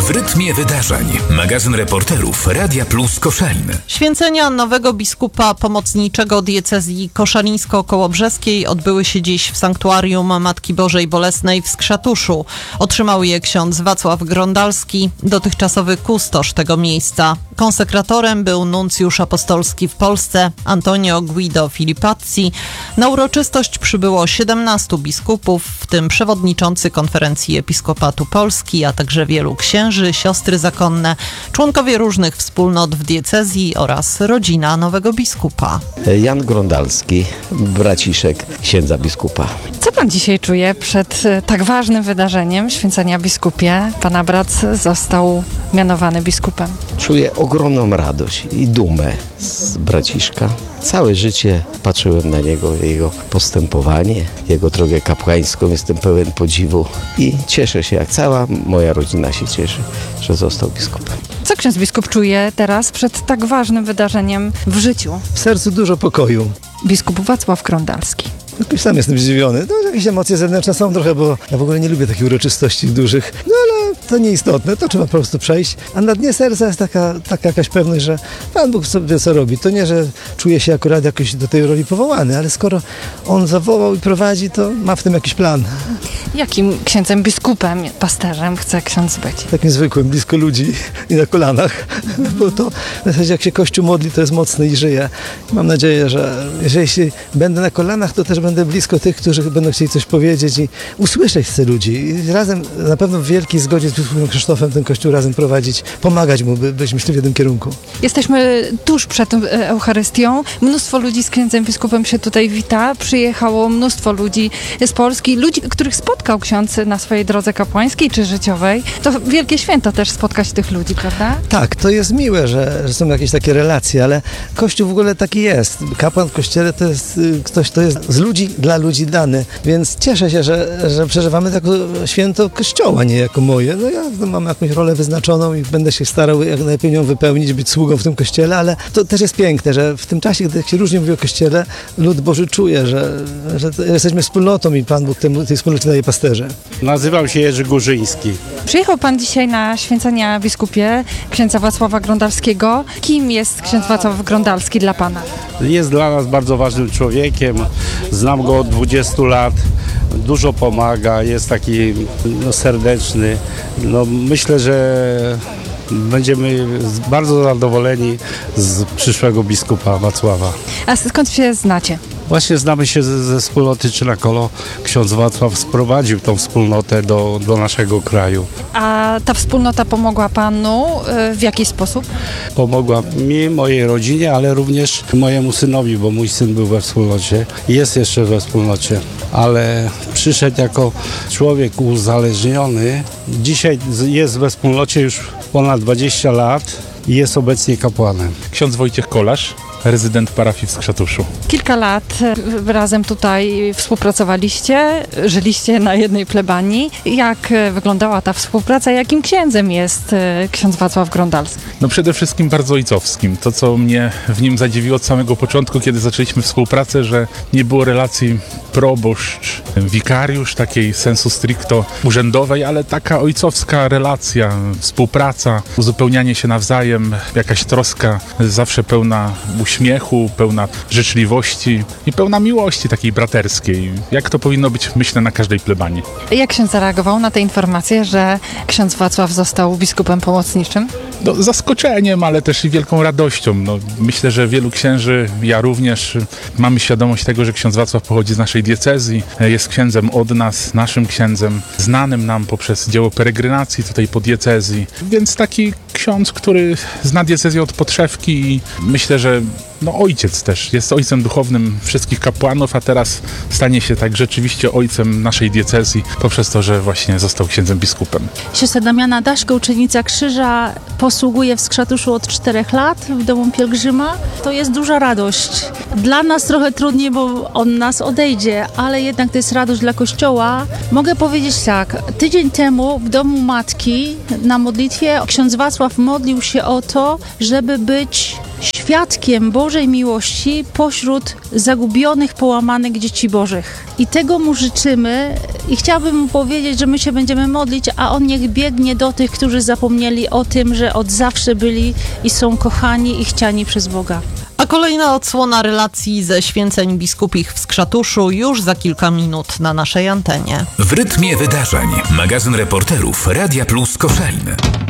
W rytmie wydarzeń. Magazyn reporterów Radia Plus Koszalin. Święcenia nowego biskupa pomocniczego diecezji koszalińsko-kołobrzeskiej odbyły się dziś w sanktuarium Matki Bożej Bolesnej w Skrzatuszu. Otrzymał je ksiądz Wacław Grondalski, dotychczasowy kustosz tego miejsca. Konsekratorem był nuncjusz apostolski w Polsce Antonio Guido Filipazzi. Na uroczystość przybyło 17 biskupów, w tym przewodniczący Konferencji Episkopatu Polski, a także wielu księży, siostry zakonne, członkowie różnych wspólnot w diecezji oraz rodzina nowego biskupa. Jan Grondalski, braciszek księdza biskupa. Co pan dzisiaj czuje przed tak ważnym wydarzeniem, święcenia biskupie? Pana brat został mianowany biskupem. Czuję ogromną radość i dumę z braciszka. Całe życie patrzyłem na niego, jego postępowanie, jego drogę kapłańską. Jestem pełen podziwu i cieszę się, jak cała moja rodzina się cieszy, że został biskupem. Co ksiądz biskup czuje teraz przed tak ważnym wydarzeniem w życiu? W sercu dużo pokoju. Biskup Wacław Grondalski. Jakoś sam jestem zdziwiony. No, jakieś emocje zewnętrzne są trochę, bo ja w ogóle nie lubię takich uroczystości dużych. No ale to nieistotne, to trzeba po prostu przejść. A na dnie serca jest taka jakaś pewność, że Pan Bóg wie, co robi. To nie, że czuję się akurat jakoś do tej roli powołany, ale skoro On zawołał i prowadzi, to ma w tym jakiś plan. Jakim księdzem biskupem, pasterzem chce ksiądz być? Takim zwykłym, blisko ludzi i na kolanach. Bo to w zasadzie jak się Kościół modli, to jest mocny i żyje. Mam nadzieję, że jeśli będę na kolanach, to też będę blisko tych, którzy będą chcieli coś powiedzieć i usłyszeć chcę ludzi. I razem na pewno w wielkiej zgodzie z biskupem Krzysztofem ten Kościół razem prowadzić, pomagać mu, byśmy szli w jednym kierunku. Jesteśmy tuż przed Eucharystią. Mnóstwo ludzi z księdzem biskupem się tutaj wita. Przyjechało mnóstwo ludzi z Polski, ludzi, których spotkał ksiądz na swojej drodze kapłańskiej czy życiowej. To wielkie święto też spotkać tych ludzi, prawda? Tak, to jest miłe, że są jakieś takie relacje, ale Kościół w ogóle taki jest. Kapłan w Kościele to jest ktoś, kto jest z ludzi, dla ludzi dany, więc cieszę się, że przeżywamy jako święto Kościoła, nie jako moje. No ja mam jakąś rolę wyznaczoną i będę się starał jak najlepiej ją wypełnić, być sługą w tym Kościele, ale to też jest piękne, że w tym czasie, gdy się różnie mówi o Kościele, lud Boży czuje, że jesteśmy wspólnotą i Pan Bóg tej wspólnocie daje pasterze. Nazywam się Jerzy Górzyński. Przyjechał pan dzisiaj na święcenia biskupie księdza Wacława Grondalskiego. Kim jest ksiądz Wacław Grondalski dla pana? Jest dla nas bardzo ważnym człowiekiem. Znam go od 20 lat. Dużo pomaga, jest taki serdeczny. Myślę, że będziemy bardzo zadowoleni z przyszłego biskupa Wacława. A skąd się znacie? Właśnie znamy się ze wspólnoty Czynakolo. Ksiądz Wacław sprowadził tą wspólnotę do naszego kraju. A ta wspólnota pomogła panu w jaki sposób? Pomogła mi, mojej rodzinie, ale również mojemu synowi, bo mój syn był we wspólnocie i jest jeszcze we wspólnocie, ale przyszedł jako człowiek uzależniony. Dzisiaj jest we wspólnocie już ponad 20 lat i jest obecnie kapłanem. Ksiądz Wojciech Kolarz, rezydent parafii w Skrzatuszu. Kilka lat razem tutaj współpracowaliście, żyliście na jednej plebanii. Jak wyglądała ta współpraca? Jakim księdzem jest ksiądz Wacław Grondalski? Przede wszystkim bardzo ojcowskim. To, co mnie w nim zadziwiło od samego początku, kiedy zaczęliśmy współpracę, że nie było relacji proboszcz, wikariusz, takiej sensu stricto urzędowej, ale taka ojcowska relacja, współpraca, uzupełnianie się nawzajem, jakaś troska zawsze pełna uśmiechu, pełna życzliwości i pełna miłości takiej braterskiej. Jak to powinno być, myślę, na każdej plebanii. Jak ksiądz zareagował na tę informację, że ksiądz Wacław został biskupem pomocniczym? Zaskoczeniem, ale też i wielką radością. Myślę, że wielu księży, ja również, mamy świadomość tego, że ksiądz Wacław pochodzi z naszej diecezji, jest księdzem od nas, naszym księdzem, znanym nam poprzez dzieło peregrynacji tutaj po diecezji. Więc taki ksiądz, który zna diecezję od podszewki i myślę, że ojciec też. Jest ojcem duchownym wszystkich kapłanów, a teraz stanie się tak rzeczywiście ojcem naszej diecezji poprzez to, że właśnie został księdzem biskupem. Siostra Damiana Daszko, uczennica Krzyża, posługuje w Skrzatuszu od 4 lat w domu pielgrzyma. To jest duża radość. Dla nas trochę trudniej, bo on nas odejdzie, ale jednak to jest radość dla Kościoła. Mogę powiedzieć tak, tydzień temu w domu matki na modlitwie ksiądz Wacław modlił się o to, żeby być świadkiem Bożej miłości pośród zagubionych, połamanych dzieci Bożych. I tego mu życzymy i chciałabym mu powiedzieć, że my się będziemy modlić, a on niech biegnie do tych, którzy zapomnieli o tym, że od zawsze byli i są kochani i chciani przez Boga. A kolejna odsłona relacji ze święceń biskupich w Skrzatuszu już za kilka minut na naszej antenie. W rytmie wydarzeń. Magazyn reporterów Radia Plus Koszalin.